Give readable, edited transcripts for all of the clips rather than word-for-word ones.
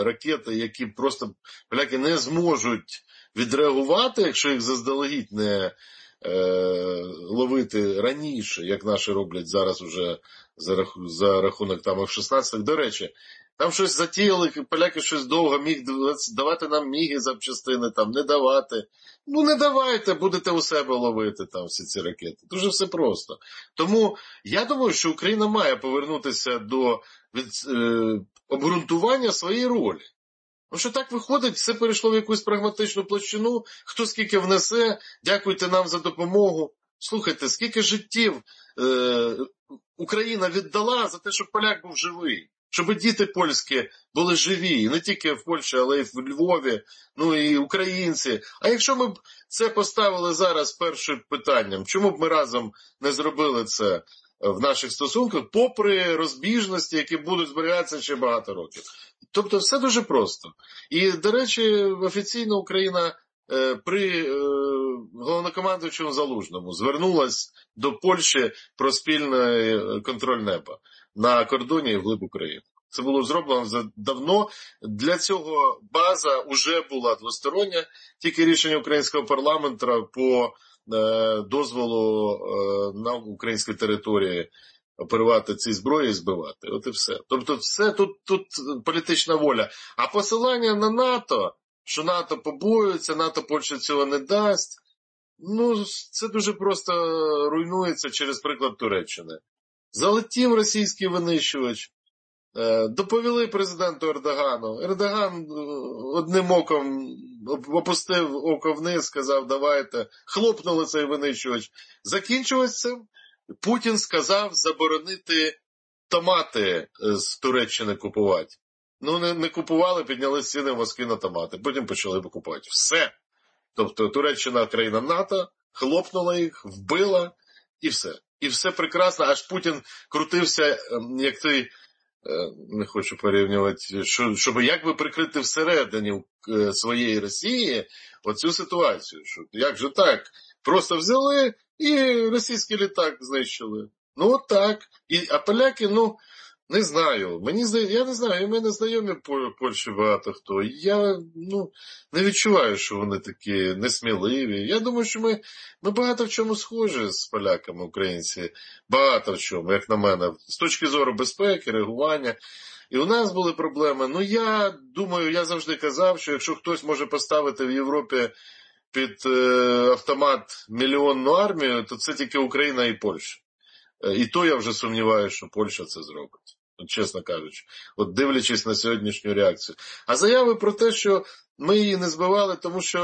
ракети, які просто поляки не зможуть відреагувати, якщо їх заздалегідь не ловити раніше, як наші роблять зараз уже за рахунок там F-16. До речі, там щось затіяли, поляки щось довго давати нам міги запчастини, там не давати. Ну не давайте, будете у себе ловити там всі ці ракети. Дуже все просто. Тому я думаю, що Україна має повернутися до обґрунтування своєї ролі. Ну що так виходить, все перейшло в якусь прагматичну площину, хто скільки внесе, дякуйте нам за допомогу. Слухайте, скільки життів Україна віддала за те, щоб поляк був живий. Щоб діти польські були живі, і не тільки в Польщі, але й в Львові, ну і українці. А якщо ми б це поставили зараз першим питанням, чому б ми разом не зробили це в наших стосунках, попри розбіжності, які будуть зберігатися ще багато років? Тобто все дуже просто. І, до речі, офіційно Україна при головнокомандуючому Залужному звернулась до Польщі про спільний контроль неба на кордоні і вглиб України. Це було зроблено давно. Для цього база вже була двостороння, тільки рішення українського парламенту по дозволу на українській території оперувати ці зброї і збивати. От і все. Тобто все тут політична воля. А посилання на НАТО, що НАТО побоюється, НАТО Польщі цього не дасть, ну це дуже просто руйнується через приклад Туреччини. Залетів російський винищувач, доповіли президенту Ердогану. Ердоган одним оком опустив око вниз, сказав, давайте. Хлопнули цей винищувач. Закінчилось це. Путін сказав заборонити томати з Туреччини купувати. Ну, не купували, підняли ціни в Москві на томати. Потім почали купувати. Все. Тобто Туреччина країна НАТО, хлопнула їх, вбила і все. І все прекрасно, аж Путін крутився, як той, не хочу порівнювати, щоб якби прикрити всередині своєї Росії оцю ситуацію. Що, як же так? Просто взяли і російський літак знищили. Ну от так. А поляки, ну, не знаю. Я не знаю, і в мене знайомі в Польщі багато хто. Я, не відчуваю, що вони такі несміливі. Я думаю, що ми багато в чому схожі з поляками, українці. Багато в чому, як на мене. З точки зору безпеки, реагування. І у нас були проблеми. Ну, я думаю, я завжди казав, що якщо хтось може поставити в Європі під автомат мільйонну армію, то це тільки Україна і Польща. І то я вже сумніваюся, що Польща це зробить, чесно кажучи. От дивлячись на сьогоднішню реакцію. А заяви про те, що ми її не збивали, тому що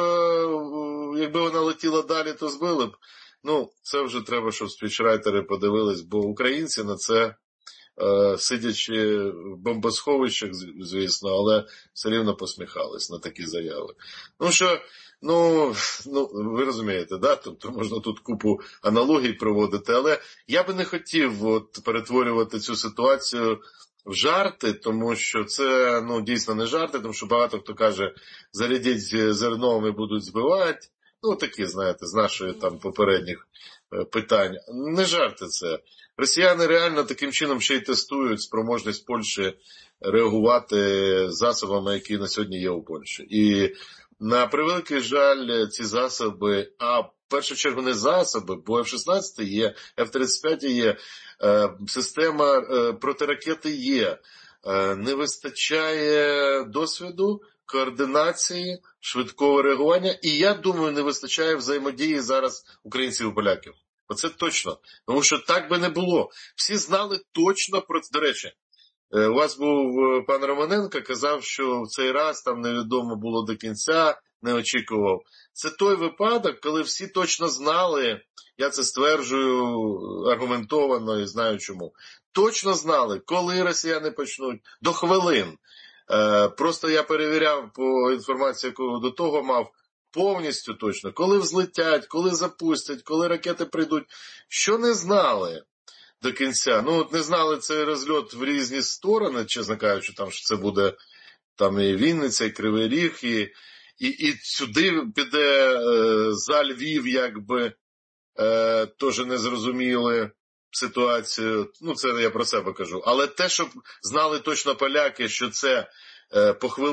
якби вона летіла далі, то збили б. Ну, це вже треба, щоб спічрайтери подивились, бо українці на це, сидячи в бомбосховищах, звісно, але все рівно посміхались на такі заяви. Ну, що, ви розумієте, да? Тобто можна тут купу аналогій проводити, але я би не хотів перетворювати цю ситуацію в жарти, тому що це, дійсно не жарти, тому що багато хто каже, зарядіть зерном і будуть збивати. Ну, такі, знаєте, з нашої там попередніх питань. Не жарти це. Росіяни реально таким чином ще й тестують спроможність Польщі реагувати засобами, які на сьогодні є у Польщі. І на превеликий жаль, ці засоби, а в першу чергу не засоби, бо F-16 є, F-35 є, система протиракети є. Не вистачає досвіду, координації, швидкого реагування, і я думаю, не вистачає взаємодії зараз українців і поляків. Оце точно. Тому що так би не було. Всі знали точно про це. До речі, у вас був пан Романенко, казав, що в цей раз там невідомо було до кінця, не очікував. Це той випадок, коли всі точно знали, я це стверджую аргументовано і знаю чому. Точно знали, коли росіяни почнуть, до хвилин. Просто я перевіряв по інформації, яку до того мав, повністю точно, коли взлетять, коли запустять, коли ракети прийдуть. Що не знали до кінця? Не знали цей розльот в різні сторони, чесно кажучи, там, що це буде там і Вінниця, і Кривий Ріг, і сюди піде за Львів, якби, теж не зрозуміли ситуацію. Це я про себе кажу. Але те, щоб знали точно поляки, що це по хвилині,